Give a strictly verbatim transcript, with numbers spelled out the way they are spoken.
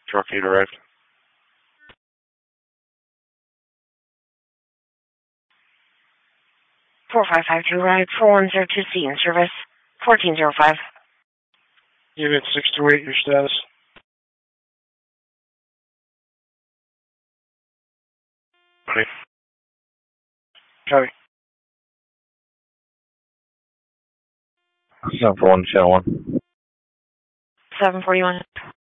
Truck eight arrived. four five five two ride, four one zero two C in service, fourteen zero five. Unit six two eight, your status. Ready. Copy. seven four one, channel one. seven forty-one.